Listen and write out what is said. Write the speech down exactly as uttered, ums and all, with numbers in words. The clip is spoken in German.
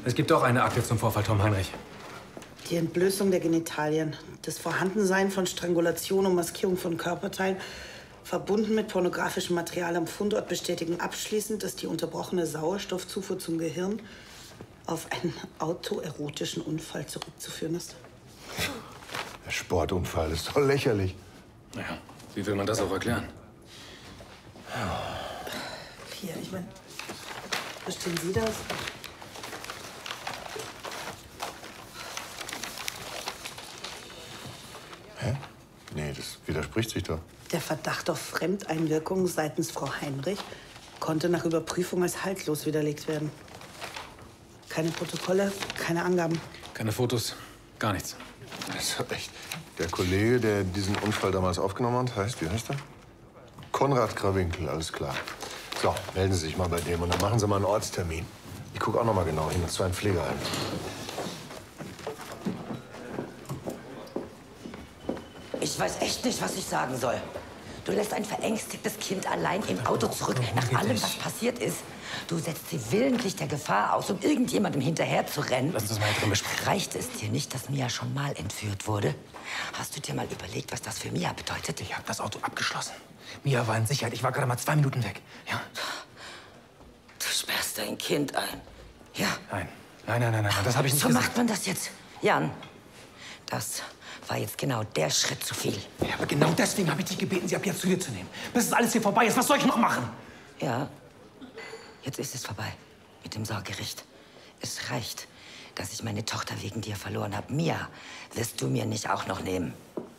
Es gibt doch eine Akte zum Vorfall, Tom Heinrich. Die Entblößung der Genitalien, das Vorhandensein von Strangulation und Maskierung von Körperteilen, verbunden mit pornografischem Material am Fundort, bestätigen abschließend, dass die unterbrochene Sauerstoffzufuhr zum Gehirn auf einen autoerotischen Unfall zurückzuführen ist. Der Sportunfall ist doch lächerlich. Naja, wie will man das auch erklären? Hier, ich meine, verstehen Sie das? Hä? Nee, das widerspricht sich doch. Der Verdacht auf Fremdeinwirkung seitens Frau Heinrich konnte nach Überprüfung als haltlos widerlegt werden. Keine Protokolle, keine Angaben. Keine Fotos, gar nichts. Das ist doch echt. Der Kollege, der diesen Unfall damals aufgenommen hat, heißt, wie heißt er? Konrad Krawinkel, alles klar. So, melden Sie sich mal bei dem und dann machen Sie mal einen Ortstermin. Ich gucke auch noch mal genau hin, zu einem Pflegeheim. Ich weiß echt nicht, was ich sagen soll. Du lässt ein verängstigtes Kind allein im Auto zurück, nach allem, was passiert ist. Du setzt sie willentlich der Gefahr aus, um irgendjemandem hinterher zu rennen. Lass uns das mal hier drin besprechen. Reicht es dir nicht, dass Mia schon mal entführt wurde? Hast du dir mal überlegt, was das für Mia bedeutet? Ich habe das Auto abgeschlossen. Mia war in Sicherheit. Ich war gerade mal zwei Minuten weg. Ja? Du sperrst dein Kind ein. Ja? Nein. Nein, nein, nein, nein. Das habe ich nicht So gesagt. macht man das jetzt. Jan, das war jetzt genau der Schritt zu viel. Ja, aber genau deswegen habe ich dich gebeten, sie ab jetzt zu dir zu nehmen. Bis es alles hier vorbei ist. Was soll ich noch machen? Ja, jetzt ist es vorbei mit dem Sorgericht. Es reicht, dass ich meine Tochter wegen dir verloren habe. Mia wirst du mir nicht auch noch nehmen.